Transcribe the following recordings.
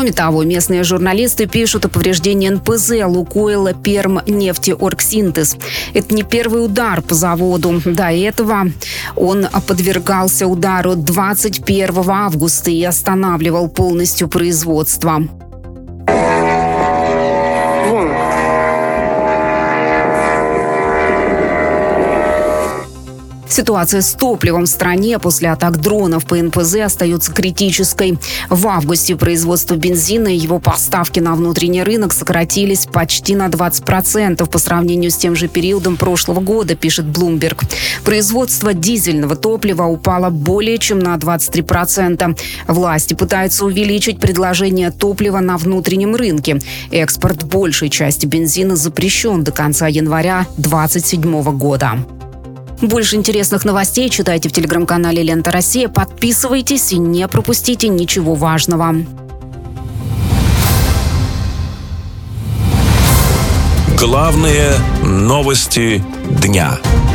Кроме того, местные журналисты пишут о повреждении НПЗ «Лукойла Пермнефтеоргсинтез». Это не первый удар по заводу. До этого он подвергался удару 21 августа и останавливал полностью производство. Ситуация с топливом в стране после атак дронов по НПЗ остается критической. В августе производство бензина и его поставки на внутренний рынок сократились почти на 20% по сравнению с тем же периодом прошлого года, пишет Bloomberg. Производство дизельного топлива упало более чем на 23%. Власти пытаются увеличить предложение топлива на внутреннем рынке. Экспорт большей части бензина запрещен до конца января 2027 года. Больше интересных новостей читайте в телеграм-канале «Лента Россия». Подписывайтесь и не пропустите ничего важного. Главные новости дня.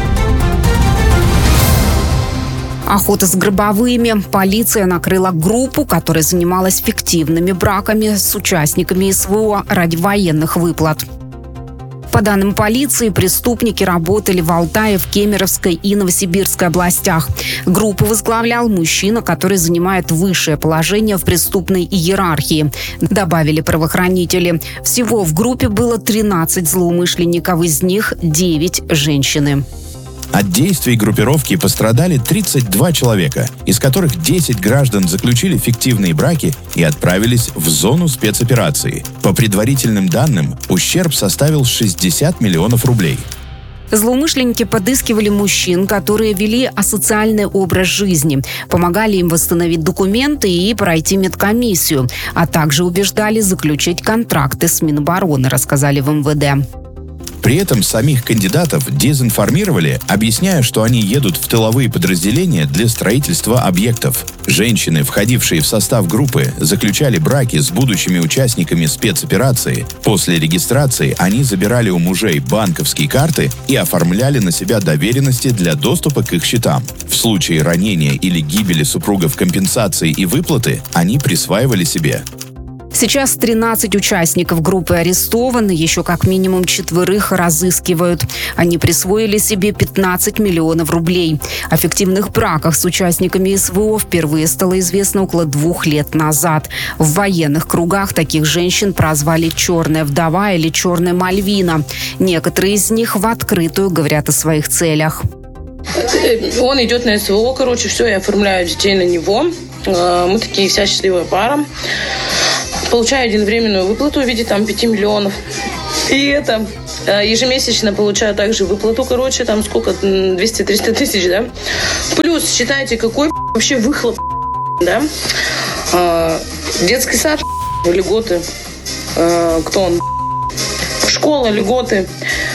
Охота с гробовыми. Полиция накрыла группу, которая занималась фиктивными браками с участниками СВО ради военных выплат. По данным полиции, преступники работали в Алтае, в Кемеровской и Новосибирской областях. Группу возглавлял мужчина, который занимает высшее положение в преступной иерархии, добавили правоохранители. Всего в группе было 13 злоумышленников, из них 9 женщины. От действий группировки пострадали 32 человека, из которых 10 граждан заключили фиктивные браки и отправились в зону спецоперации. По предварительным данным, ущерб составил 60 миллионов рублей. Злоумышленники подыскивали мужчин, которые вели асоциальный образ жизни, помогали им восстановить документы и пройти медкомиссию, а также убеждали заключить контракты с Минобороны, рассказали в МВД. При этом самих кандидатов дезинформировали, объясняя, что они едут в тыловые подразделения для строительства объектов. Женщины, входившие в состав группы, заключали браки с будущими участниками спецоперации. После регистрации они забирали у мужей банковские карты и оформляли на себя доверенности для доступа к их счетам. В случае ранения или гибели супругов компенсации и выплаты они присваивали себе. Сейчас 13 участников группы арестованы, еще как минимум 4 разыскивают. Они присвоили себе 15 миллионов рублей. О фиктивных браках с участниками СВО впервые стало известно около 2 лет назад. В военных кругах таких женщин прозвали «черная вдова» или «черная Мальвина». Некоторые из них в открытую говорят о своих целях. Он идет на СВО, все, я оформляю детей на него. Мы такие вся счастливая пара. Получаю единовременную выплату в виде 5 миллионов. И это ежемесячно получаю также выплату, сколько, 200-300 тысяч, да? Плюс, считайте, какой вообще выхлоп, да? Детский сад, льготы. Кто он? Школа, льготы.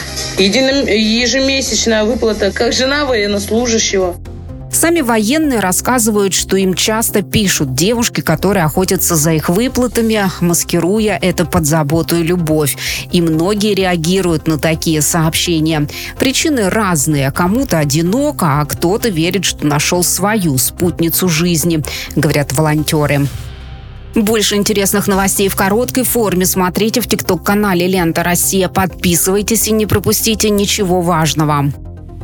Ежемесячная выплата, как жена военнослужащего. Сами военные рассказывают, что им часто пишут девушки, которые охотятся за их выплатами, маскируя это под заботу и любовь. И многие реагируют на такие сообщения. Причины разные. Кому-то одиноко, а кто-то верит, что нашел свою спутницу жизни, говорят волонтеры. Больше интересных новостей в короткой форме смотрите в ТикТок-канале «Лента Россия». Подписывайтесь и не пропустите ничего важного.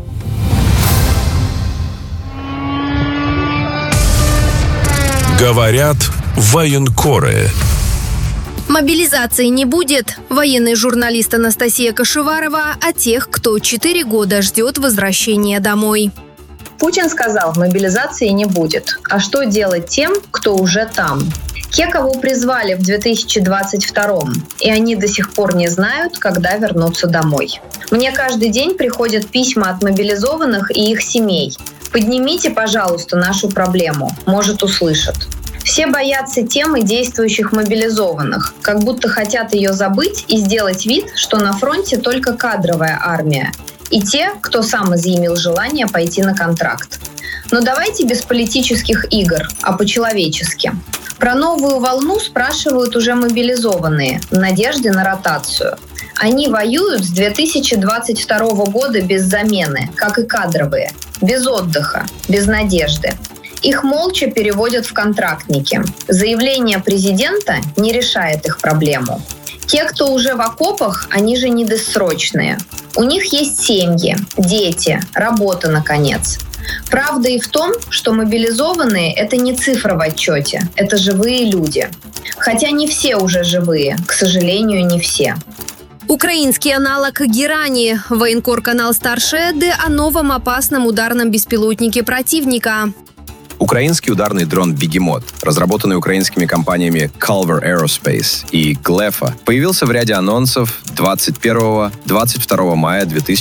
Говорят военкоры. Мобилизации не будет. Военный журналист Анастасия Кашеварова о тех, кто 4 года ждет возвращения домой. Путин сказал, мобилизации не будет. А что делать тем, кто уже там? Те, кого призвали в 2022-м, и они до сих пор не знают, когда вернуться домой. Мне каждый день приходят письма от мобилизованных и их семей. Поднимите, пожалуйста, нашу проблему, может, услышат. Все боятся темы действующих мобилизованных, как будто хотят ее забыть и сделать вид, что на фронте только кадровая армия, и те, кто сам изъявил желание пойти на контракт. Но давайте без политических игр, а по-человечески. Про новую волну спрашивают уже мобилизованные, в надежде на ротацию. Они воюют с 2022 года без замены, как и кадровые, без отдыха, без надежды. Их молча переводят в контрактники. Заявление президента не решает их проблему. Те, кто уже в окопах, они же не досрочные. У них есть семьи, дети, работа, наконец. Правда и в том, что мобилизованные – это не цифра в отчете, это живые люди. Хотя не все уже живые, к сожалению, не все. Украинский аналог «Герани». Военкор-канал «Старшеды» о новом опасном ударном беспилотнике противника. Украинский ударный дрон «Бегемот», разработанный украинскими компаниями Calver Aerospace и Glefa, появился в ряде анонсов 21-22 мая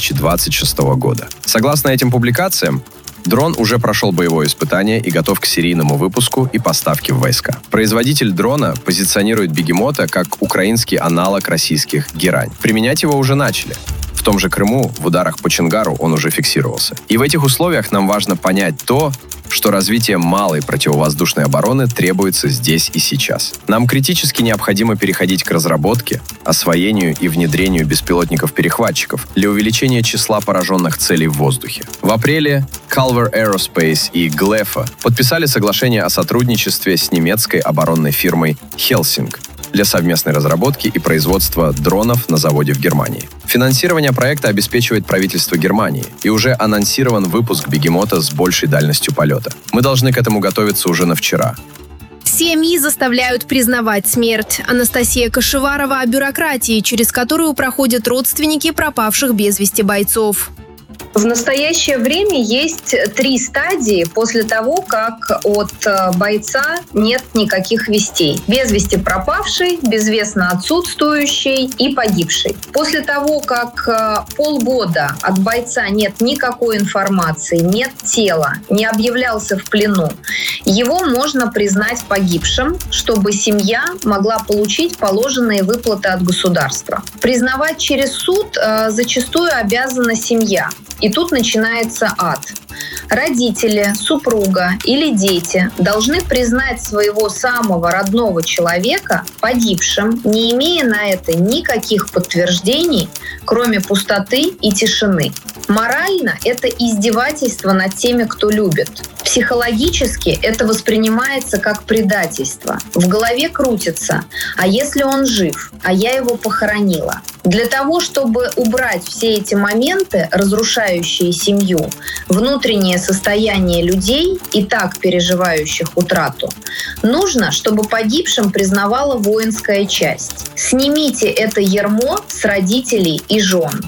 2026 года. Согласно этим публикациям, дрон уже прошел боевое испытание и готов к серийному выпуску и поставке в войска. Производитель дрона позиционирует «Бегемота» как украинский аналог российских «Герань». Применять его уже начали. В том же Крыму в ударах по Чонгару он уже фиксировался. И в этих условиях нам важно понять то, что развитие малой противовоздушной обороны требуется здесь и сейчас. Нам критически необходимо переходить к разработке, освоению и внедрению беспилотников-перехватчиков для увеличения числа пораженных целей в воздухе. В апреле Calver Aerospace и Glefa подписали соглашение о сотрудничестве с немецкой оборонной фирмой Helsing для совместной разработки и производства дронов на заводе в Германии. Финансирование проекта обеспечивает правительство Германии, и уже анонсирован выпуск «Бегемота» с большей дальностью полета. Мы должны к этому готовиться уже на вчера. Семьи заставляют признавать смерть. Анастасия Кашеварова о бюрократии, через которую проходят родственники пропавших без вести бойцов. В настоящее время есть 3 стадии после того, как от бойца нет никаких вестей. Без вести пропавший, безвестно отсутствующий и погибший. После того, как полгода от бойца нет никакой информации, нет тела, не объявлялся в плену, его можно признать погибшим, чтобы семья могла получить положенные выплаты от государства. Признавать через суд зачастую обязана семья. И тут начинается ад. Родители, супруга или дети должны признать своего самого родного человека погибшим, не имея на это никаких подтверждений, кроме пустоты и тишины. Морально это издевательство над теми, кто любит. Психологически это воспринимается как предательство. В голове крутится: а если он жив, а я его похоронила? Для того, чтобы убрать все эти моменты, разрушающие семью, внутреннее состояние людей, и так переживающих утрату, нужно, чтобы погибшим признавала воинская часть. Снимите это ярмо с родителей и жен.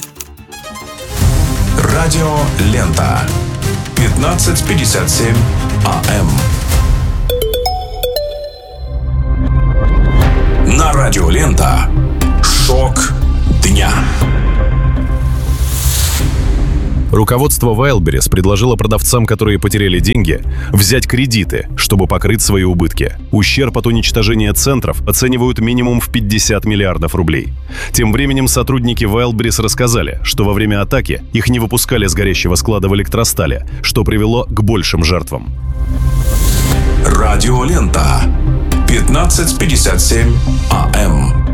Радио Лента. 15:57 АМ. На Радио Лента. Шок дня. Руководство Wildberries предложило продавцам, которые потеряли деньги, взять кредиты, чтобы покрыть свои убытки. Ущерб от уничтожения центров оценивают минимум в 50 миллиардов рублей. Тем временем сотрудники Wildberries рассказали, что во время атаки их не выпускали с горящего склада в Электростале, что привело к большим жертвам. Радио Лента. 15:57 АМ.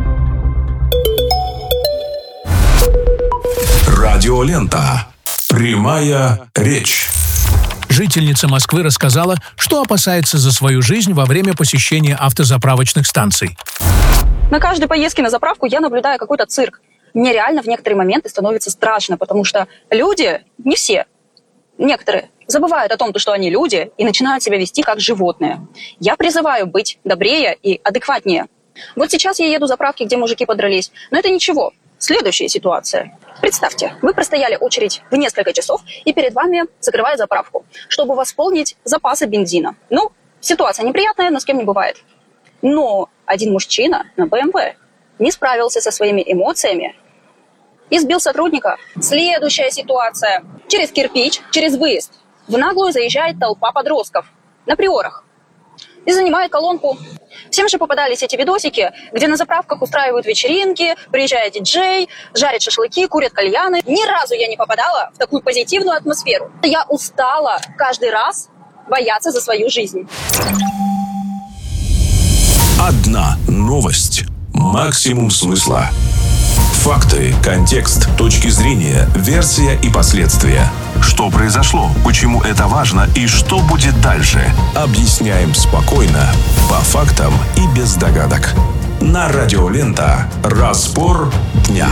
Радио Лента. Прямая речь. Жительница Москвы рассказала, что опасается за свою жизнь во время посещения автозаправочных станций. На каждой поездке на заправку я наблюдаю какой-то цирк. Мне реально в некоторые моменты становится страшно, потому что люди, не все, некоторые, забывают о том, что они люди и начинают себя вести как животные. Я призываю быть добрее и адекватнее. Вот сейчас я еду заправки, где мужики подрались, но это ничего. Следующая ситуация. Представьте, вы простояли очередь в несколько часов, и перед вами закрывают заправку, чтобы восполнить запасы бензина. Ну, ситуация неприятная, но с кем не бывает. Но один мужчина на БМВ не справился со своими эмоциями и сбил сотрудника. Следующая ситуация. Через кирпич, через выезд в наглую заезжает толпа подростков на приорах и занимает колонку. Всем же попадались эти видосики, где на заправках устраивают вечеринки, приезжает диджей, жарят шашлыки, курят кальяны. Ни разу я не попадала в такую позитивную атмосферу. Я устала каждый раз бояться за свою жизнь. Одна новость. Максимум смысла. Факты, контекст, точки зрения, версия и последствия. Что произошло, почему это важно и что будет дальше? Объясняем спокойно, по фактам и без догадок. На Радио Лента. Разбор дня.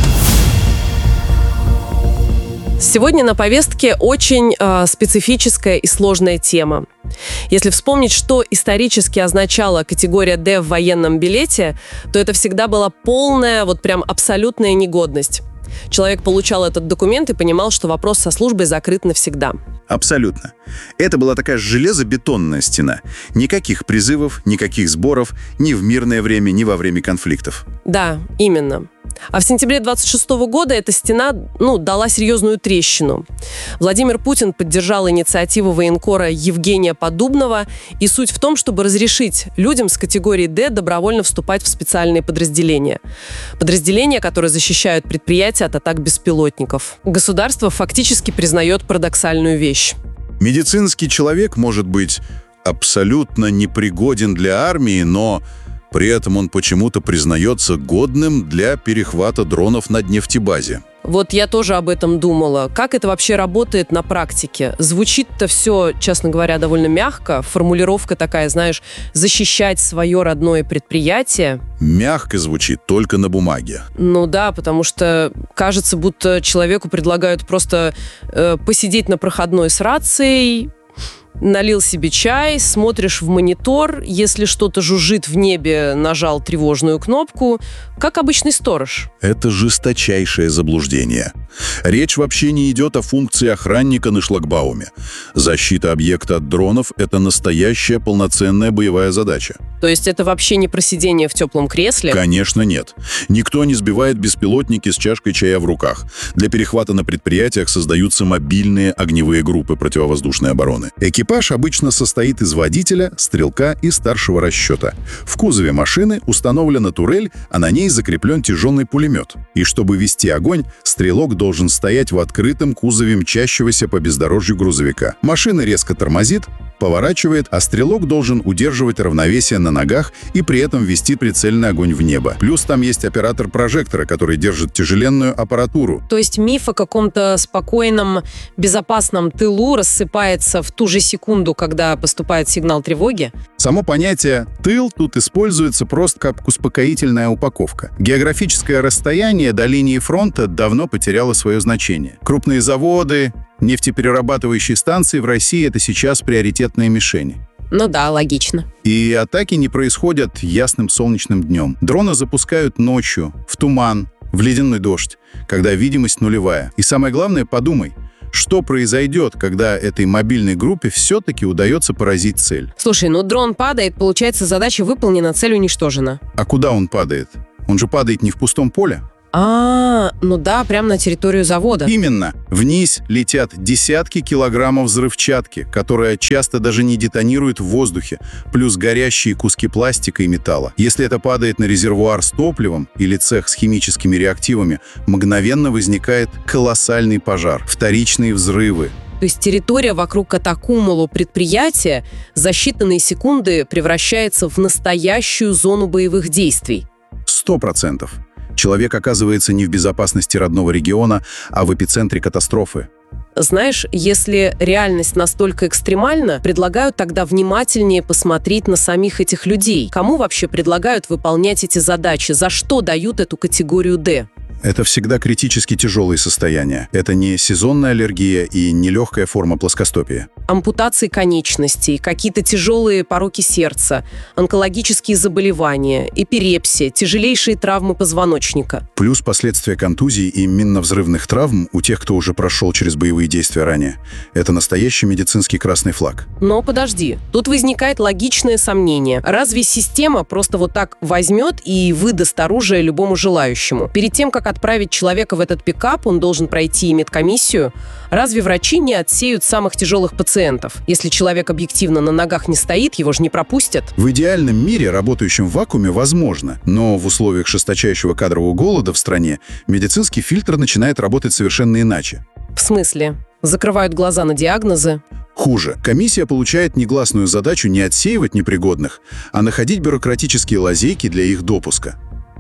Сегодня на повестке очень специфическая и сложная тема. Если вспомнить, что исторически означала категория D в военном билете, то это всегда была полная, вот прям абсолютная негодность. Человек получал этот документ и понимал, что вопрос со службой закрыт навсегда. Абсолютно. Это была такая железобетонная стена. Никаких призывов, никаких сборов ни в мирное время, ни во время конфликтов. Да, именно. А в сентябре 26 года эта стена, дала серьезную трещину. Владимир Путин поддержал инициативу военкора Евгения Подубного, и суть в том, чтобы разрешить людям с категории D добровольно вступать в специальные подразделения. Подразделения, которые защищают предприятия от атак беспилотников. Государство фактически признает парадоксальную вещь. Медицинский человек может быть абсолютно непригоден для армии, но при этом он почему-то признается годным для перехвата дронов над нефтебазе. Вот я тоже об этом думала. Как это вообще работает на практике? Звучит-то все, честно говоря, довольно мягко. Формулировка такая, знаешь, защищать свое родное предприятие. Мягко звучит только на бумаге. Ну да, потому что кажется, будто человеку предлагают просто посидеть на проходной с рацией, налил себе чай, смотришь в монитор, если что-то жужжит в небе, нажал тревожную кнопку, как обычный сторож. Это жесточайшее заблуждение. Речь вообще не идет о функции охранника на шлагбауме. Защита объекта от дронов – это настоящая полноценная боевая задача. То есть это вообще не про сидение в теплом кресле? Конечно, нет. Никто не сбивает беспилотники с чашкой чая в руках. Для перехвата на предприятиях создаются мобильные огневые группы противовоздушной обороны. Экипаж обычно состоит из водителя, стрелка и старшего расчета. В кузове машины установлена турель, а на ней закреплен тяжелый пулемет. И чтобы вести огонь, стрелок должен стоять в открытом кузове мчащегося по бездорожью грузовика. Машина резко тормозит, поворачивает, а стрелок должен удерживать равновесие на ногах и при этом вести прицельный огонь в небо. Плюс там есть оператор прожектора, который держит тяжеленную аппаратуру. То есть миф о каком-то спокойном, безопасном тылу рассыпается в ту же секунду, когда поступает сигнал тревоги? Само понятие «тыл» тут используется просто как успокоительная упаковка. Географическое расстояние до линии фронта давно потеряло свое значение. Крупные заводы, нефтеперерабатывающие станции в России – это сейчас приоритетные мишени. Ну да, логично. И атаки не происходят ясным солнечным днем. Дроны запускают ночью, в туман, в ледяной дождь, когда видимость нулевая. И самое главное, подумай, что произойдет, когда этой мобильной группе все-таки удается поразить цель. Слушай, дрон падает, получается, задача выполнена, цель уничтожена. А куда он падает? Он же падает не в пустом поле. Прямо на территорию завода. Именно. Вниз летят десятки килограммов взрывчатки, которая часто даже не детонирует в воздухе, плюс горящие куски пластика и металла. Если это падает на резервуар с топливом или цех с химическими реактивами, мгновенно возникает колоссальный пожар, вторичные взрывы. То есть территория вокруг катакумулу предприятия за считанные секунды превращается в настоящую зону боевых действий. 100%. Человек оказывается не в безопасности родного региона, а в эпицентре катастрофы. Знаешь, если реальность настолько экстремальна, предлагают тогда внимательнее посмотреть на самих этих людей. Кому вообще предлагают выполнять эти задачи? За что дают эту категорию D? Это всегда критически тяжелые состояния. Это не сезонная аллергия и не легкая форма плоскостопия. Ампутации конечностей, какие-то тяжелые пороки сердца, онкологические заболевания, эпилепсия, тяжелейшие травмы позвоночника. Плюс последствия контузий и минно-взрывных травм у тех, кто уже прошел через боевые действия ранее. Это настоящий медицинский красный флаг. Но подожди, тут возникает логичное сомнение. Разве система просто вот так возьмет и выдаст оружие любому желающему? Перед тем, как отправить человека в этот пикап, он должен пройти медкомиссию. Разве врачи не отсеют самых тяжелых пациентов? Если человек объективно на ногах не стоит, его же не пропустят. В идеальном мире, работающем в вакууме, возможно. Но в условиях жесточайшего кадрового голода в стране медицинский фильтр начинает работать совершенно иначе. В смысле? Закрывают глаза на диагнозы? Хуже. Комиссия получает негласную задачу не отсеивать непригодных, а находить бюрократические лазейки для их допуска.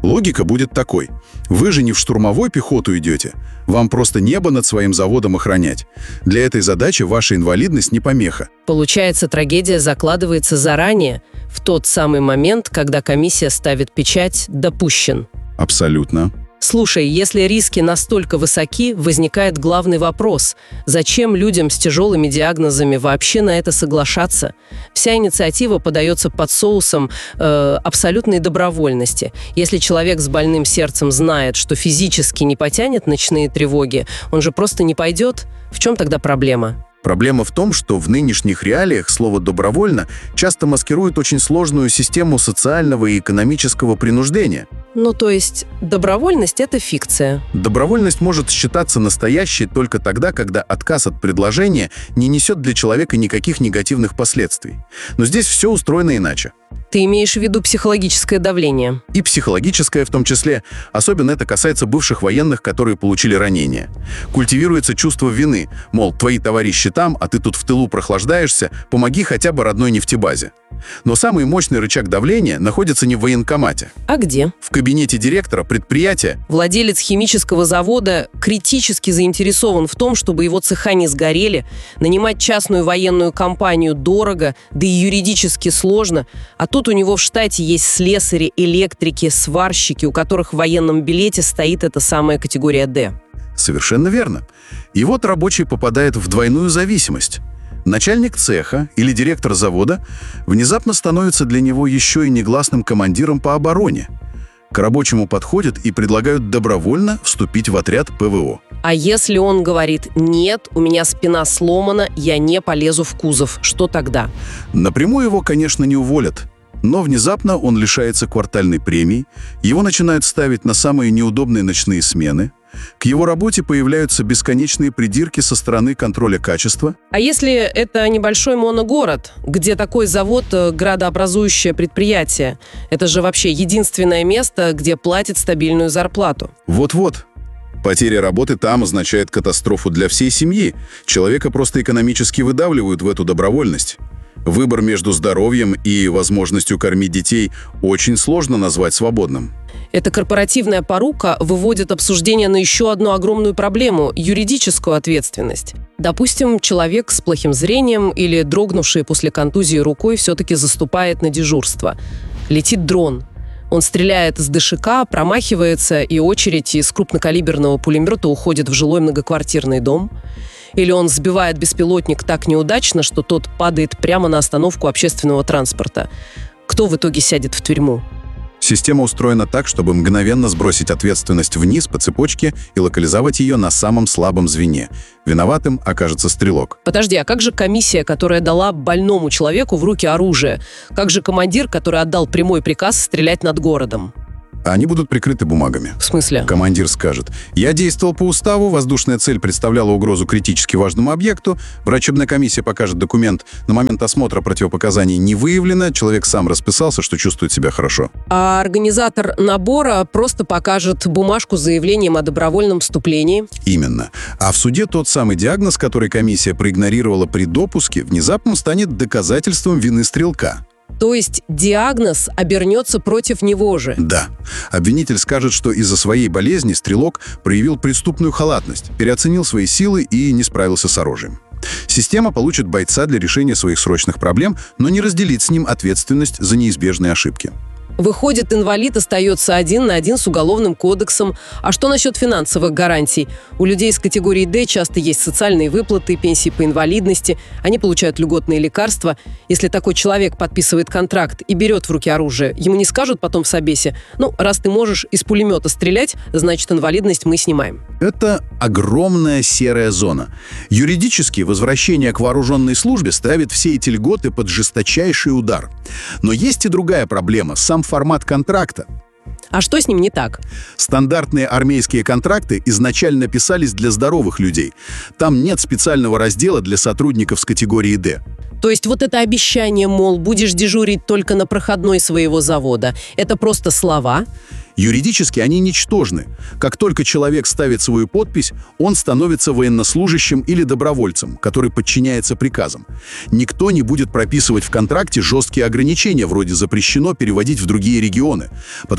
Логика будет такой. Вы же не в штурмовой пехоту идете. Вам просто небо над своим заводом охранять. Для этой задачи ваша инвалидность не помеха. Получается, трагедия закладывается заранее, в тот самый момент, когда комиссия ставит печать «допущен». Абсолютно. Слушай, если риски настолько высоки, возникает главный вопрос. Зачем людям с тяжелыми диагнозами вообще на это соглашаться? Вся инициатива подается под соусом абсолютной добровольности. Если человек с больным сердцем знает, что физически не потянет ночные тревоги, он же просто не пойдет. В чем тогда проблема? Проблема в том, что в нынешних реалиях слово «добровольно» часто маскирует очень сложную систему социального и экономического принуждения. Ну, то есть добровольность – это фикция. Добровольность может считаться настоящей только тогда, когда отказ от предложения не несет для человека никаких негативных последствий. Но здесь все устроено иначе. Ты имеешь в виду психологическое давление? И психологическое в том числе. Особенно это касается бывших военных, которые получили ранения. Культивируется чувство вины. Мол, твои товарищи там, а ты тут в тылу прохлаждаешься, помоги хотя бы родной нефтебазе. Но самый мощный рычаг давления находится не в военкомате. А где? В кабинете директора предприятия. Владелец химического завода критически заинтересован в том, чтобы его цеха не сгорели. Нанимать частную военную компанию дорого, да и юридически сложно. А тут у него в штате есть слесари, электрики, сварщики, у которых в военном билете стоит эта самая категория «Д». Совершенно верно. И вот рабочий попадает в двойную зависимость. Начальник цеха или директор завода внезапно становится для него еще и негласным командиром по обороне. К рабочему подходят и предлагают добровольно вступить в отряд ПВО. А если он говорит «нет, у меня спина сломана, я не полезу в кузов», что тогда? Напрямую его, конечно, не уволят. Но внезапно он лишается квартальной премии, его начинают ставить на самые неудобные ночные смены, к его работе появляются бесконечные придирки со стороны контроля качества. А если это небольшой моногород, где такой завод – градообразующее предприятие? Это же вообще единственное место, где платят стабильную зарплату. Вот-вот. Потеря работы там означает катастрофу для всей семьи. Человека просто экономически выдавливают в эту добровольность. Выбор между здоровьем и возможностью кормить детей очень сложно назвать свободным. Эта корпоративная порука выводит обсуждение на еще одну огромную проблему – юридическую ответственность. Допустим, человек с плохим зрением или дрогнувший после контузии рукой все-таки заступает на дежурство. Летит дрон. Он стреляет из ДШК, промахивается, и очередь из крупнокалиберного пулемета уходит в жилой многоквартирный дом. Или он сбивает беспилотник так неудачно, что тот падает прямо на остановку общественного транспорта. Кто в итоге сядет в тюрьму? Система устроена так, чтобы мгновенно сбросить ответственность вниз по цепочке и локализовать ее на самом слабом звене. Виноватым окажется стрелок. Подожди, а как же комиссия, которая дала больному человеку в руки оружие? Как же командир, который отдал прямой приказ стрелять над городом? Они будут прикрыты бумагами. В смысле? Командир скажет: «Я действовал по уставу, воздушная цель представляла угрозу критически важному объекту, врачебная комиссия покажет документ, на момент осмотра противопоказаний не выявлено, человек сам расписался, что чувствует себя хорошо». А организатор набора просто покажет бумажку с заявлением о добровольном вступлении? Именно. А в суде тот самый диагноз, который комиссия проигнорировала при допуске, внезапно станет доказательством вины стрелка. То есть диагноз обернется против него же? Да. Обвинитель скажет, что из-за своей болезни стрелок проявил преступную халатность, переоценил свои силы и не справился с оружием. Система получит бойца для решения своих срочных проблем, но не разделит с ним ответственность за неизбежные ошибки. Выходит, инвалид остается один на один с Уголовным кодексом. А что насчет финансовых гарантий? У людей с категории D часто есть социальные выплаты, пенсии по инвалидности. Они получают льготные лекарства. Если такой человек подписывает контракт и берет в руки оружие, ему не скажут потом в собесе: «Ну, раз ты можешь из пулемета стрелять, значит, инвалидность мы снимаем». Это огромная серая зона. Юридически возвращение к вооруженной службе ставит все эти льготы под жесточайший удар. Но есть и другая проблема – сам формат контракта. А что с ним не так? Стандартные армейские контракты изначально писались для здоровых людей. Там нет специального раздела для сотрудников с категории D. То есть вот это обещание, мол, будешь дежурить только на проходной своего завода, это просто слова? Юридически они ничтожны. Как только человек ставит свою подпись, он становится военнослужащим или добровольцем, который подчиняется приказам. Никто не будет прописывать в контракте жесткие ограничения, вроде запрещено переводить в другие регионы, потому что такие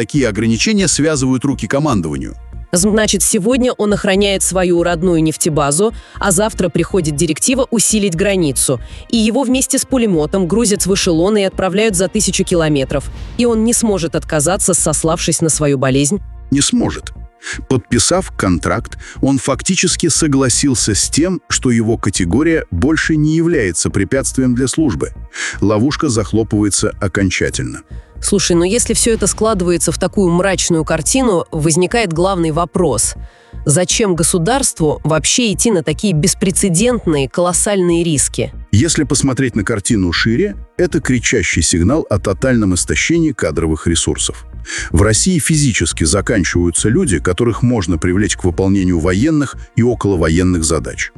такие ограничения связывают руки командованию. Значит, сегодня он охраняет свою родную нефтебазу, а завтра приходит директива усилить границу. И его вместе с пулеметом грузят в эшелоны и отправляют за 1000 километров. И он не сможет отказаться, сославшись на свою болезнь? Не сможет. Подписав контракт, он фактически согласился с тем, что его категория больше не является препятствием для службы. Ловушка захлопывается окончательно. Слушай, но если все это складывается в такую мрачную картину, возникает главный вопрос. Зачем государству вообще идти на такие беспрецедентные, колоссальные риски? Если посмотреть на картину шире, это кричащий сигнал о тотальном истощении кадровых ресурсов. В России физически заканчиваются люди, которых можно привлечь к выполнению военных и околовоенных задач.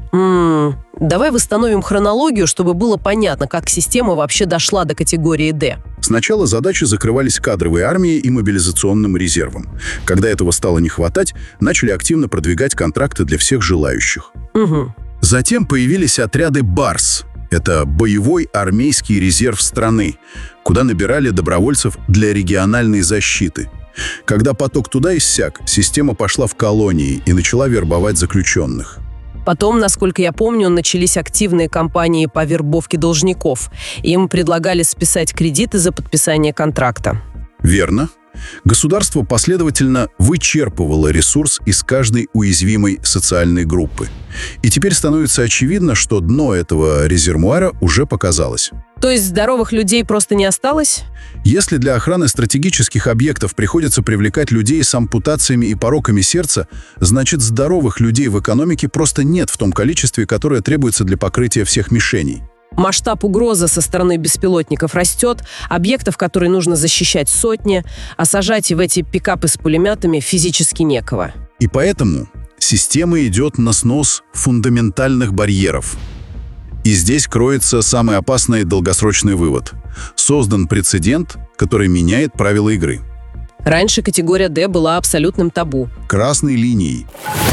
Давай восстановим хронологию, чтобы было понятно, как система вообще дошла до категории «Д». Сначала задачи закрывались кадровой армией и мобилизационным резервом. Когда этого стало не хватать, начали активно продвигать контракты для всех желающих. Затем появились отряды БАРС. Это боевой армейский резерв страны, куда набирали добровольцев для региональной защиты. Когда поток туда иссяк, система пошла в колонии и начала вербовать заключенных. Потом, насколько я помню, начались активные кампании по вербовке должников. Им предлагали списать кредиты за подписание контракта. Верно. Государство последовательно вычерпывало ресурс из каждой уязвимой социальной группы. И теперь становится очевидно, что дно этого резервуара уже показалось. То есть здоровых людей просто не осталось? Если для охраны стратегических объектов приходится привлекать людей с ампутациями и пороками сердца, значит, здоровых людей в экономике просто нет в том количестве, которое требуется для покрытия всех мишеней. Масштаб угрозы со стороны беспилотников растет, объектов, которые нужно защищать, сотни, а сажать в эти пикапы с пулеметами физически некого. И поэтому система идет на снос фундаментальных барьеров. И здесь кроется самый опасный долгосрочный вывод. Создан прецедент, который меняет правила игры. Раньше категория «Д» была абсолютным табу. Красной линией.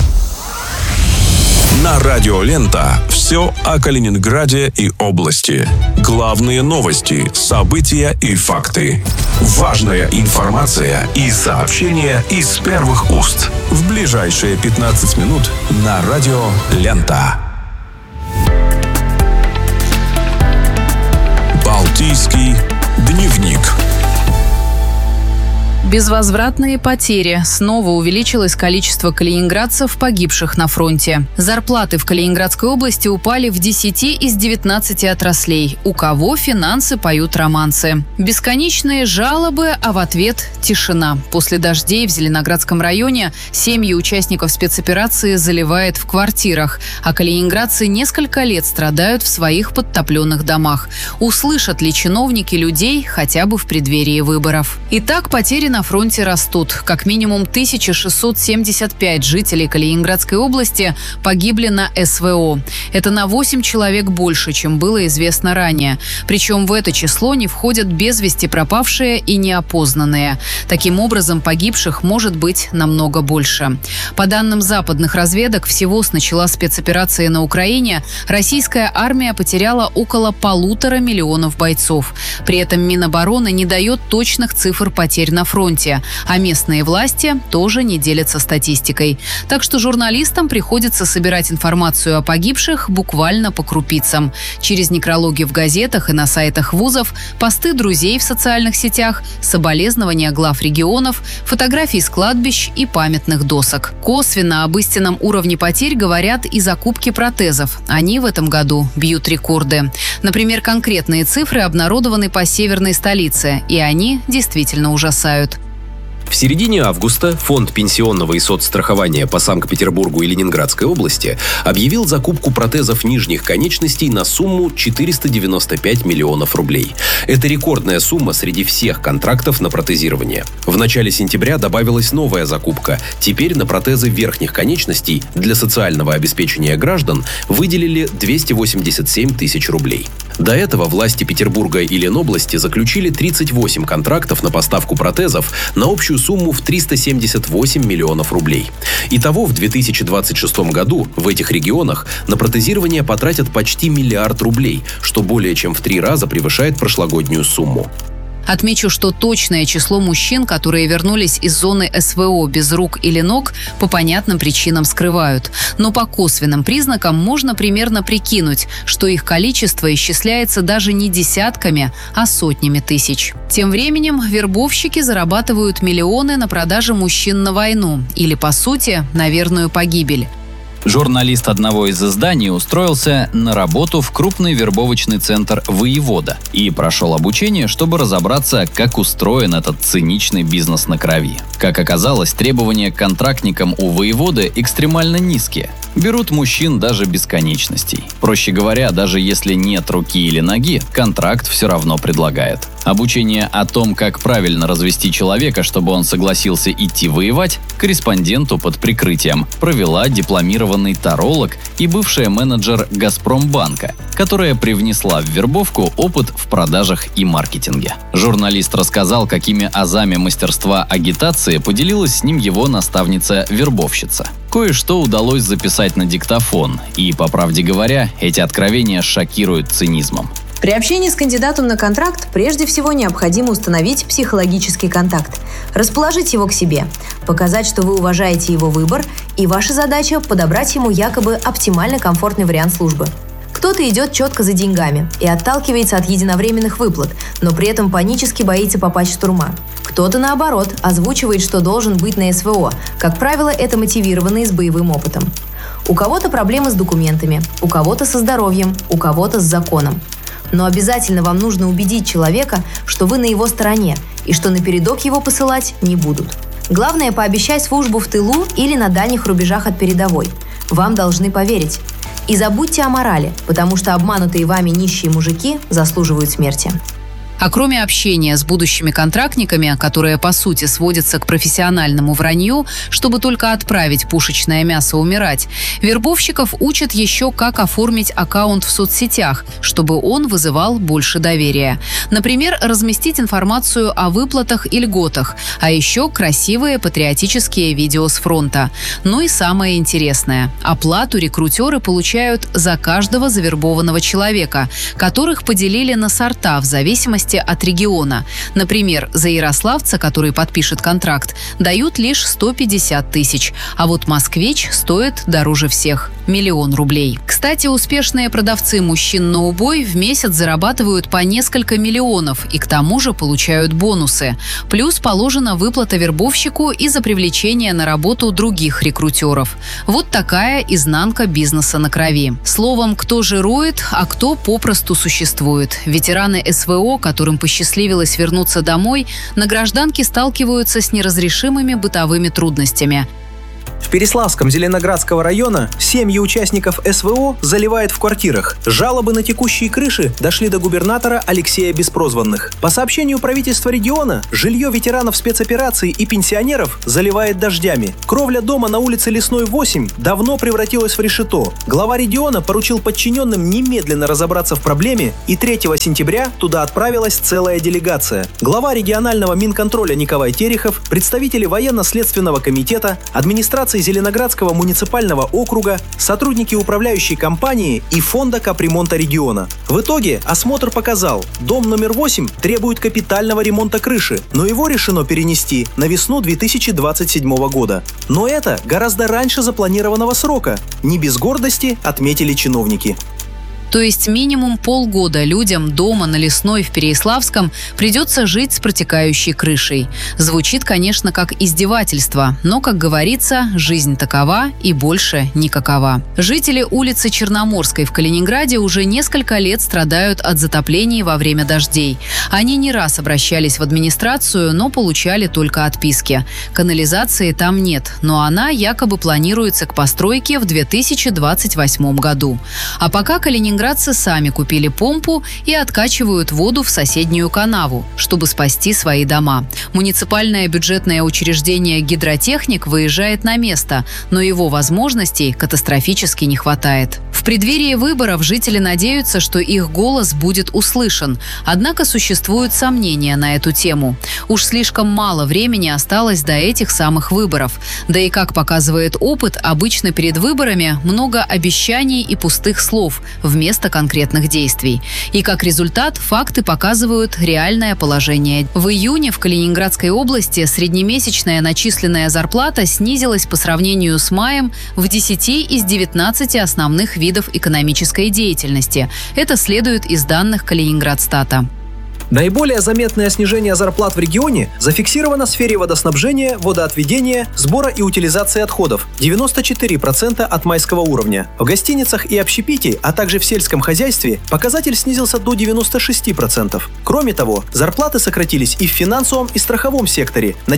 На Радио Лента все о Калининграде и области. Главные новости, события и факты. Важная информация и сообщения из первых уст. В ближайшие 15 минут на Радио Лента. Балтийский дневник. Безвозвратные потери. Снова увеличилось количество калининградцев, погибших на фронте. Зарплаты в Калининградской области упали в 10 из 19 отраслей. У кого финансы поют романсы. Бесконечные жалобы, а в ответ тишина. После дождей в Зеленоградском районе семьи участников спецоперации заливает в квартирах, а калининградцы несколько лет страдают в своих подтопленных домах. Услышат ли чиновники людей хотя бы в преддверии выборов? Итак, потери на фронте растут. Как минимум 1675 жителей Калининградской области погибли на СВО. Это на 8 человек больше, чем было известно ранее. Причем в это число не входят без вести пропавшие и неопознанные. Таким образом, погибших может быть намного больше. По данным западных разведок, всего с начала спецоперации на Украине российская армия потеряла около 1,5 миллиона бойцов. При этом Минобороны не дает точных цифр потерь на фронте, а местные власти тоже не делятся статистикой. Так что журналистам приходится собирать информацию о погибших буквально по крупицам. Через некрологи в газетах и на сайтах вузов, посты друзей в социальных сетях, соболезнования глав регионов, фотографии с кладбищ и памятных досок. Косвенно об истинном уровне потерь говорят и закупки протезов. Они в этом году бьют рекорды. Например, конкретные цифры обнародованы по северной столице, и они действительно ужасают. В середине августа Фонд пенсионного и соцстрахования по Санкт-Петербургу и Ленинградской области объявил закупку протезов нижних конечностей на сумму 495 миллионов рублей. Это рекордная сумма среди всех контрактов на протезирование. В начале сентября добавилась новая закупка. Теперь на протезы верхних конечностей для социального обеспечения граждан выделили 287 тысяч рублей. До этого власти Петербурга и Ленобласти заключили 38 контрактов на поставку протезов на общую сумму в 378 миллионов рублей. Итого в 2026 году в этих регионах на протезирование потратят почти 1 миллиард рублей, что более чем в 3 раза превышает прошлогоднюю сумму. Отмечу, что точное число мужчин, которые вернулись из зоны СВО без рук или ног, по понятным причинам скрывают. Но по косвенным признакам можно примерно прикинуть, что их количество исчисляется даже не десятками, а сотнями тысяч. Тем временем вербовщики зарабатывают миллионы на продаже мужчин на войну или, по сути, на верную погибель. Журналист одного из изданий устроился на работу в крупный вербовочный центр «Воевода» и прошел обучение, чтобы разобраться, как устроен этот циничный бизнес на крови. Как оказалось, требования к контрактникам у «Воеводы» экстремально низкие. Берут мужчин даже без конечностей. Проще говоря, даже если нет руки или ноги, контракт все равно предлагает. Обучение о том, как правильно развести человека, чтобы он согласился идти воевать, корреспонденту под прикрытием провела дипломированный таролог и бывшая менеджер «Газпромбанка», которая привнесла в вербовку опыт в продажах и маркетинге. Журналист рассказал, какими азами мастерства агитации поделилась с ним его наставница-вербовщица. Кое-что удалось записать на диктофон, и, по правде говоря, эти откровения шокируют цинизмом. При общении с кандидатом на контракт прежде всего необходимо установить психологический контакт, расположить его к себе, показать, что вы уважаете его выбор, и ваша задача – подобрать ему якобы оптимально комфортный вариант службы. Кто-то идет четко за деньгами и отталкивается от единовременных выплат, но при этом панически боится попасть в штурма. Кто-то, наоборот, озвучивает, что должен быть на СВО. Как правило, это мотивированные с боевым опытом. У кого-то проблемы с документами, у кого-то со здоровьем, у кого-то с законом. Но обязательно вам нужно убедить человека, что вы на его стороне и что напередок его посылать не будут. Главное – пообещать службу в тылу или на дальних рубежах от передовой. Вам должны поверить. И забудьте о морали, потому что обманутые вами нищие мужики заслуживают смерти. А кроме общения с будущими контрактниками, которое по сути сводится к профессиональному вранью, чтобы только отправить пушечное мясо умирать, вербовщиков учат еще, как оформить аккаунт в соцсетях, чтобы он вызывал больше доверия. Например, разместить информацию о выплатах и льготах, а еще красивые патриотические видео с фронта. Ну и самое интересное – оплату рекрутеры получают за каждого завербованного человека, которых поделили на сорта в зависимости от региона. Например, за ярославца, который подпишет контракт, дают лишь 150 тысяч, а вот москвич стоит дороже всех – 1 000 000 рублей. Кстати, успешные продавцы мужчин на убой в месяц зарабатывают по несколько миллионов и к тому же получают бонусы. Плюс положена выплата вербовщику и за привлечение на работу других рекрутеров. Вот такая изнанка бизнеса на крови. Словом, кто жирует, а кто попросту существует. Ветераны СВО, которым посчастливилось вернуться домой, на гражданке сталкиваются с неразрешимыми бытовыми трудностями. В Переславском Зеленоградского района семьи участников СВО заливает в квартирах. Жалобы на текущие крыши дошли до губернатора Алексея Беспрозванных. По сообщению правительства региона, жилье ветеранов спецопераций и пенсионеров заливает дождями. Кровля дома на улице Лесной, 8 давно превратилась в решето. Глава региона поручил подчиненным немедленно разобраться в проблеме, и 3 сентября туда отправилась целая делегация. Глава регионального Минконтроля Николай Терехов, представители военно-следственного комитета, администрации Зеленоградского муниципального округа, сотрудники управляющей компании и фонда капремонта региона. В итоге осмотр показал, дом номер 8 требует капитального ремонта крыши, но его решено перенести на весну 2027 года. Но это гораздо раньше запланированного срока. Не без гордости отметили чиновники. То есть минимум полгода людям дома на Лесной в Переяславском придется жить с протекающей крышей. Звучит, конечно, как издевательство, но, как говорится, жизнь такова и больше никакова. Жители улицы Черноморской в Калининграде уже несколько лет страдают от затоплений во время дождей. Они не раз обращались в администрацию, но получали только отписки. Канализации там нет, но она якобы планируется к постройке в 2028 году. А пока калининградцы сами купили помпу и откачивают воду в соседнюю канаву, чтобы спасти свои дома. Муниципальное бюджетное учреждение «Гидротехник» выезжает на место, но его возможностей катастрофически не хватает. В преддверии выборов жители надеются, что их голос будет услышан. Однако существуют сомнения на эту тему. Уж слишком мало времени осталось до этих самых выборов. Да и, как показывает опыт, обычно перед выборами много обещаний и пустых слов, вместо вместо конкретных действий. И как результат, факты показывают реальное положение. В июне в Калининградской области среднемесячная начисленная зарплата снизилась по сравнению с маем в 10 из 19 основных видов экономической деятельности. Это следует из данных Калининградстата. Наиболее заметное снижение зарплат в регионе зафиксировано в сфере водоснабжения, водоотведения, сбора и утилизации отходов – 94% от майского уровня. В гостиницах и общепите, а также в сельском хозяйстве показатель снизился до 96%. Кроме того, зарплаты сократились и в финансовом и страховом секторе на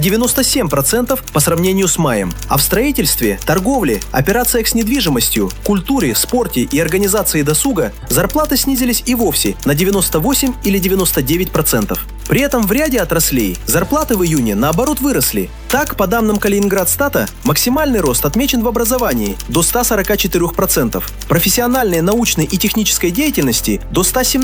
97% по сравнению с маем. А в строительстве, торговле, операциях с недвижимостью, культуре, спорте и организации досуга зарплаты снизились и вовсе на 98 или 99%. При этом в ряде отраслей зарплаты в июне, наоборот, выросли. Так, по данным Калининградстата, максимальный рост отмечен в образовании – до 144%, профессиональной, научной и технической деятельности – до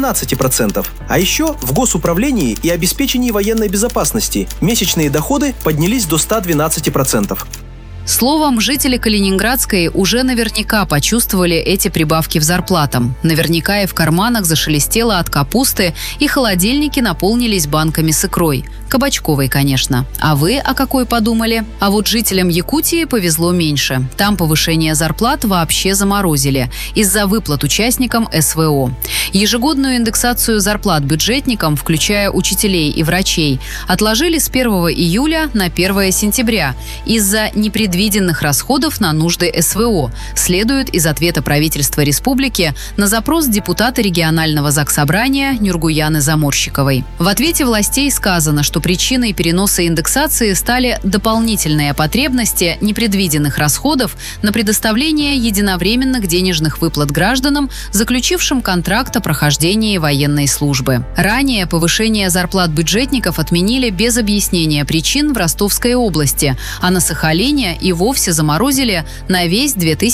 117%. А еще в госуправлении и обеспечении военной безопасности месячные доходы поднялись до 112%. Словом, жители Калининградской уже наверняка почувствовали эти прибавки в зарплатам. Наверняка и в карманах зашелестело от капусты, и холодильники наполнились банками с икрой. Кабачковой, конечно. А вы о какой подумали? А вот жителям Якутии повезло меньше. Там повышение зарплат вообще заморозили из-за выплат участникам СВО. Ежегодную индексацию зарплат бюджетникам, включая учителей и врачей, отложили с 1 июля на 1 сентября из-за непредвиденных расходов на нужды СВО, следует из ответа правительства республики на запрос депутата регионального заксобрания Нюргуяны Заморщиковой. В ответе властей сказано, что причиной переноса индексации стали дополнительные потребности непредвиденных расходов на предоставление единовременных денежных выплат гражданам, заключившим контракт о прохождении военной службы. Ранее повышение зарплат бюджетников отменили без объяснения причин в Ростовской области, а на Сахалине и вовсе заморозили на весь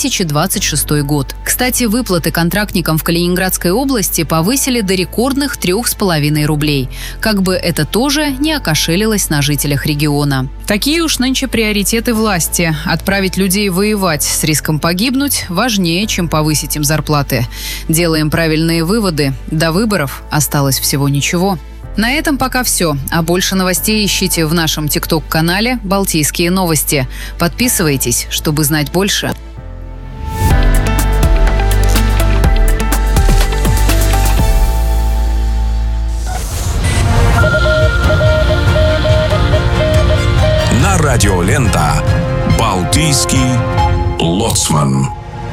2026 год. Кстати, выплаты контрактникам в Калининградской области повысили до рекордных 3,5 рублей. Как бы это тоже не окошелилось на жителях региона. Такие уж нынче приоритеты власти. Отправить людей воевать с риском погибнуть важнее, чем повысить им зарплаты. Делаем правильные выводы. До выборов осталось всего ничего. На этом пока все. А больше новостей ищите в нашем ТикТок-канале «Балтийские новости». Подписывайтесь, чтобы знать больше. На радио «Лента» «Балтийский лоцман».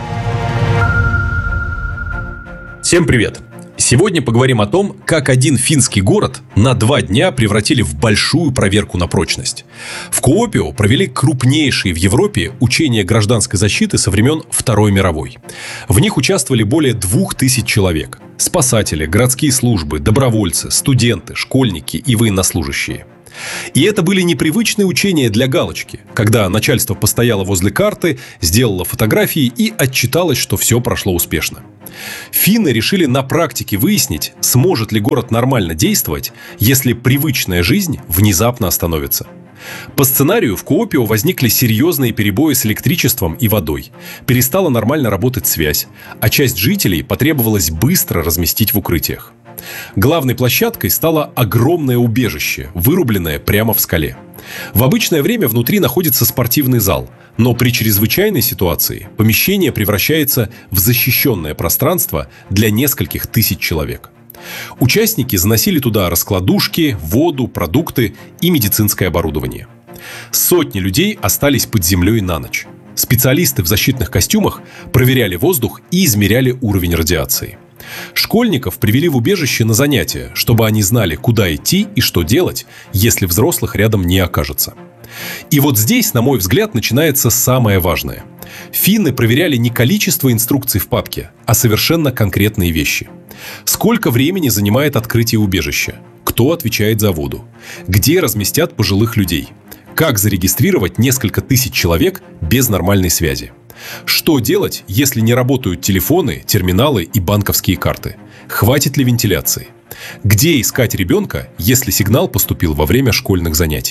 Всем привет! Сегодня поговорим о том, как один финский город на 2 дня превратили в большую проверку на прочность. В Куопио провели крупнейшие в Европе учения гражданской защиты со времен Второй мировой. В них участвовали более 2000 человек. Спасатели, городские службы, добровольцы, студенты, школьники и военнослужащие. И это были непривычные учения для галочки, когда начальство постояло возле карты, сделало фотографии и отчиталось, что все прошло успешно. Финны решили на практике выяснить, сможет ли город нормально действовать, если привычная жизнь внезапно остановится. По сценарию в Куопио возникли серьезные перебои с электричеством и водой. Перестала нормально работать связь, а часть жителей потребовалось быстро разместить в укрытиях. Главной площадкой стало огромное убежище, вырубленное прямо в скале. В обычное время внутри находится спортивный зал, но при чрезвычайной ситуации помещение превращается в защищенное пространство для нескольких тысяч человек. Участники заносили туда раскладушки, воду, продукты и медицинское оборудование. Сотни людей остались под землей на ночь. Специалисты в защитных костюмах проверяли воздух и измеряли уровень радиации. Школьников привели в убежище на занятия, чтобы они знали, куда идти и что делать, если взрослых рядом не окажется. И вот здесь, на мой взгляд, начинается самое важное. Финны проверяли не количество инструкций в папке, а совершенно конкретные вещи. Сколько времени занимает открытие убежища? Кто отвечает за воду? Где разместят пожилых людей? Как зарегистрировать несколько тысяч человек без нормальной связи? Что делать, если не работают телефоны, терминалы и банковские карты? Хватит ли вентиляции? Где искать ребенка, если сигнал поступил во время школьных занятий?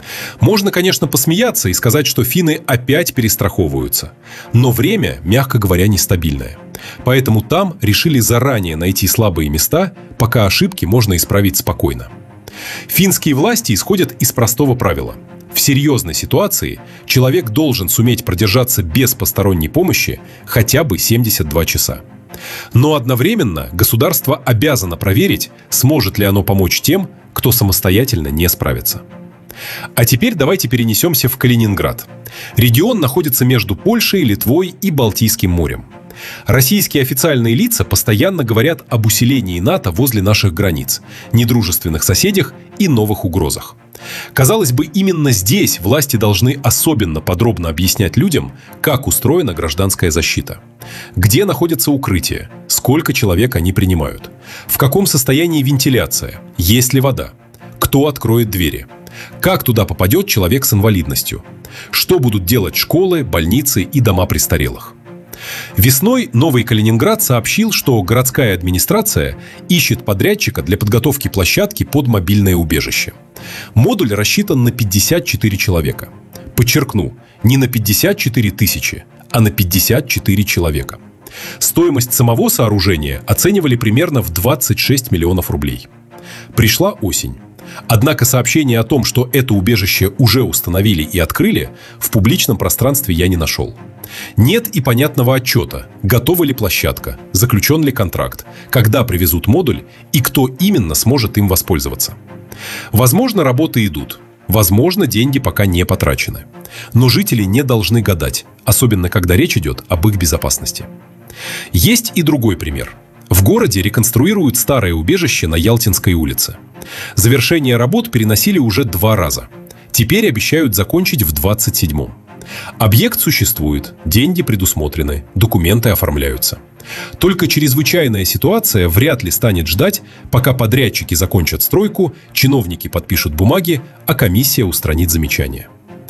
Можно, конечно, посмеяться и сказать, что финны опять перестраховываются. Но время, мягко говоря, нестабильное. Поэтому там решили заранее найти слабые места, пока ошибки можно исправить спокойно. Финские власти исходят из простого правила. В серьезной ситуации человек должен суметь продержаться без посторонней помощи хотя бы 72 часа. Но одновременно государство обязано проверить, сможет ли оно помочь тем, кто самостоятельно не справится. А теперь давайте перенесемся в Калининград. Регион находится между Польшей, Литвой и Балтийским морем. Российские официальные лица постоянно говорят об усилении НАТО возле наших границ, недружественных соседях и новых угрозах. Казалось бы, именно здесь власти должны особенно подробно объяснять людям, как устроена гражданская защита. Где находятся укрытия, сколько человек они принимают, в каком состоянии вентиляция, есть ли вода, кто откроет двери, как туда попадет человек с инвалидностью, что будут делать школы, больницы и дома престарелых. Весной Новый Калининград сообщил, что городская администрация ищет подрядчика для подготовки площадки под мобильное убежище. Модуль рассчитан на 54 человека. Подчеркну, не на 54 тысячи, а на 54 человека. Стоимость самого сооружения оценивали примерно в 26 миллионов рублей. Пришла осень. Однако сообщение о том, что это убежище уже установили и открыли, в публичном пространстве я не нашел. Нет и понятного отчета, готова ли площадка, заключен ли контракт, когда привезут модуль и кто именно сможет им воспользоваться. Возможно, работы идут, возможно, деньги пока не потрачены. Но жители не должны гадать, особенно когда речь идет об их безопасности. Есть и другой пример. В городе реконструируют старое убежище на Ялтинской улице. Завершение работ переносили уже 2 раза. Теперь обещают закончить в 27-м. Объект существует, деньги предусмотрены, документы оформляются. Только чрезвычайная ситуация вряд ли станет ждать, пока подрядчики закончат стройку, чиновники подпишут бумаги, а комиссия устранит замечания.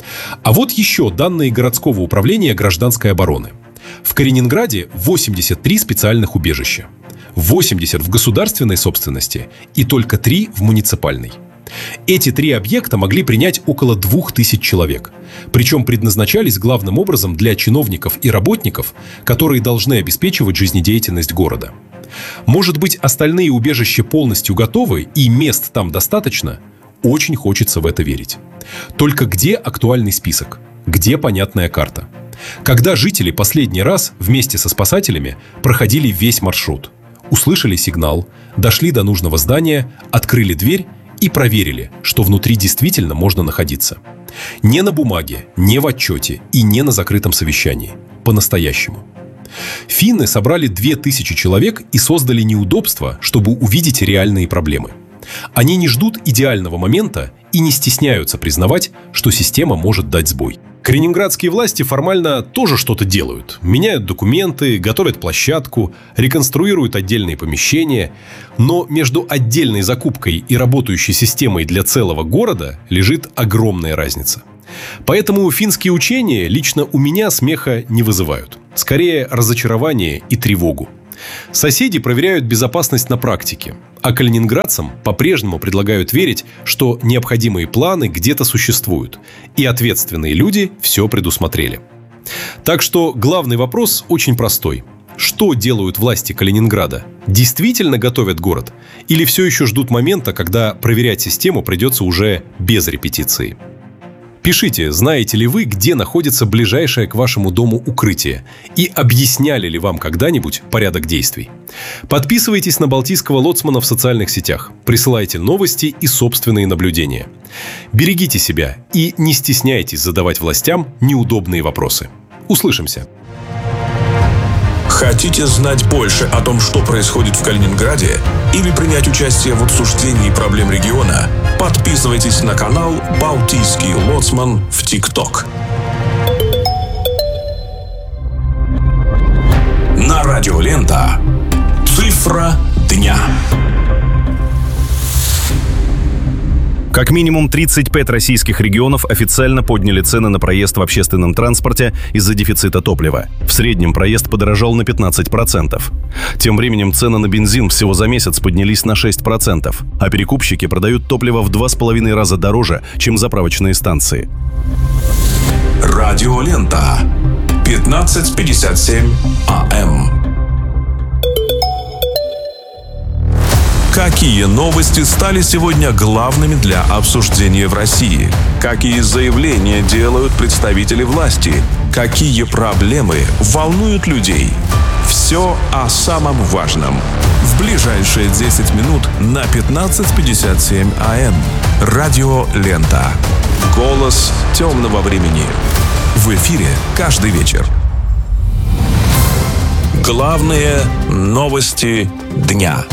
А вот еще данные городского управления гражданской обороны. В Калининграде 83 специальных убежища. 80 в государственной собственности и только 3 в муниципальной. Эти 3 объекта могли принять около 2000 человек. Причем предназначались главным образом для чиновников и работников, которые должны обеспечивать жизнедеятельность города. Может быть, остальные убежища полностью готовы и мест там достаточно? Очень хочется в это верить. Только где актуальный список? Где понятная карта? Когда жители последний раз вместе со спасателями проходили весь маршрут? Услышали сигнал, дошли до нужного здания, открыли дверь и проверили, что внутри действительно можно находиться. Не на бумаге, не в отчете и не на закрытом совещании. По-настоящему. Финны собрали 2000 человек и создали неудобства, чтобы увидеть реальные проблемы. Они не ждут идеального момента и не стесняются признавать, что система может дать сбой. Калининградские власти формально тоже что-то делают. Меняют документы, готовят площадку, реконструируют отдельные помещения. Но между отдельной закупкой и работающей системой для целого города лежит огромная разница. Поэтому финские учения лично у меня смеха не вызывают. Скорее, разочарование и тревогу. Соседи проверяют безопасность на практике, а калининградцам по-прежнему предлагают верить, что необходимые планы где-то существуют, и ответственные люди все предусмотрели. Так что главный вопрос очень простой. Что делают власти Калининграда? Действительно готовят город? Или все еще ждут момента, когда проверять систему придется уже без репетиции? Пишите, знаете ли вы, где находится ближайшее к вашему дому укрытие, и объясняли ли вам когда-нибудь порядок действий. Подписывайтесь на Балтийского лоцмана в социальных сетях, присылайте новости и собственные наблюдения. Берегите себя и не стесняйтесь задавать властям неудобные вопросы. Услышимся! Хотите знать больше о том, что происходит в Калининграде, или принять участие в обсуждении проблем региона? Подписывайтесь на канал «Балтийский лоцман» в ТикТок. На радио Лента. Цифра дня. Как минимум 35 российских регионов официально подняли цены на проезд в общественном транспорте из-за дефицита топлива. В среднем проезд подорожал на 15%. Тем временем цены на бензин всего за месяц поднялись на 6%, а перекупщики продают топливо в 2,5 раза дороже, чем заправочные станции. Радиолента. 15:57 АМ. Какие новости стали сегодня главными для обсуждения в России? Какие заявления делают представители власти? Какие проблемы волнуют людей? Все о самом важном. В ближайшие 10 минут на 15:57 АМ. Радио Лента. Голос темного времени. В эфире каждый вечер. Главные новости дня.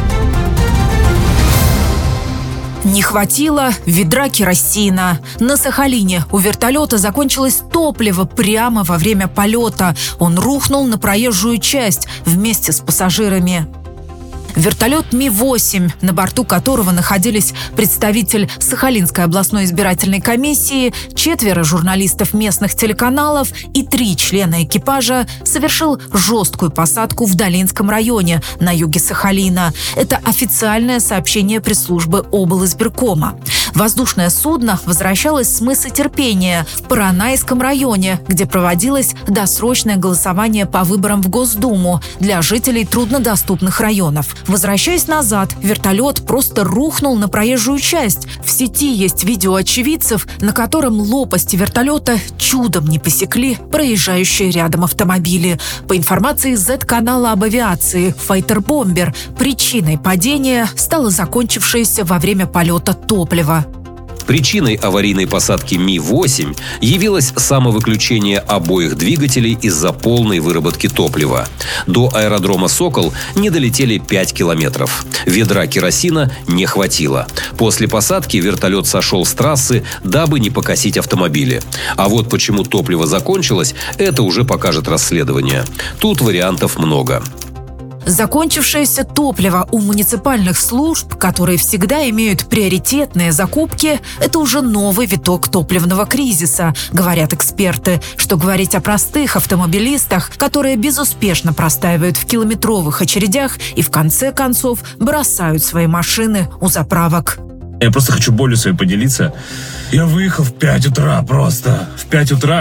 Не хватило ведра керосина. На Сахалине у вертолета закончилось топливо прямо во время полета. Он рухнул на проезжую часть вместе с пассажирами. Вертолет Ми-8, на борту которого находились представитель Сахалинской областной избирательной комиссии, 4 журналистов местных телеканалов и 3 члена экипажа, совершил жесткую посадку в Долинском районе на юге Сахалина. Это официальное сообщение пресс-службы облисбиркома. Воздушное судно возвращалось с мыса Терпения в Поронайском районе, где проводилось досрочное голосование по выборам в Госдуму для жителей труднодоступных районов. Возвращаясь назад, вертолет просто рухнул на проезжую часть. В сети есть видео очевидцев, на котором лопасти вертолета чудом не посекли проезжающие рядом автомобили. По информации Z-канала об авиации «Файтер-бомбер», причиной падения стало закончившееся во время полета топливо. Причиной аварийной посадки Ми-8 явилось самовыключение обоих двигателей из-за полной выработки топлива. До аэродрома «Сокол» не долетели 5 километров. Ведра керосина не хватило. После посадки вертолет сошел с трассы, дабы не покосить автомобили. А вот почему топливо закончилось, это уже покажет расследование. Тут вариантов много. Закончившееся топливо у муниципальных служб, которые всегда имеют приоритетные закупки, это уже новый виток топливного кризиса, говорят эксперты. Что говорить о простых автомобилистах, которые безуспешно простаивают в километровых очередях и в конце концов бросают свои машины у заправок. Я просто хочу болью своей поделиться. Я выехал в 5 утра просто. В 5 утра,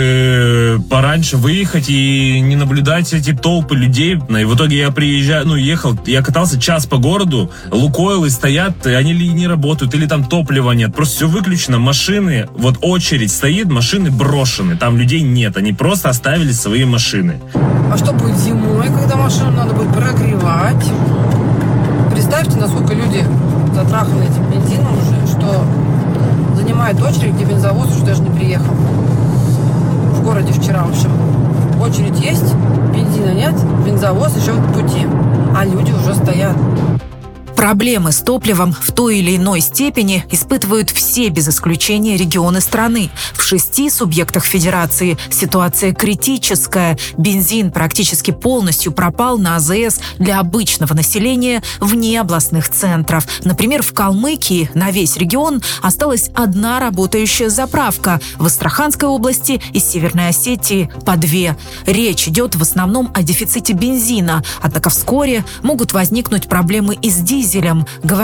чтобы пораньше выехать и не наблюдать эти толпы людей. И в итоге я ехал, я катался час по городу, Лукойлы стоят, они ли не работают, или там топлива нет. Просто все выключено, машины, вот очередь стоит, машины брошены, там людей нет, они просто оставили свои машины. А что будет зимой, когда машину надо будет прогревать? Представьте, насколько люди затраханы этим бензином уже, что занимает очередь, где бензовоз уже даже не приехал. В городе вчера, в общем. Очередь есть, бензина нет, бензовоз еще в пути, а люди уже стоят. Проблемы с топливом в той или иной степени испытывают все без исключения регионы страны. В 6 субъектах федерации ситуация критическая. Бензин практически полностью пропал на АЗС для обычного населения вне областных центров. Например, в Калмыкии на весь регион осталась 1 работающая заправка. В Астраханской области и Северной Осетии по 2. Речь идет в основном о дефиците бензина. Однако вскоре могут возникнуть проблемы и с дизелем.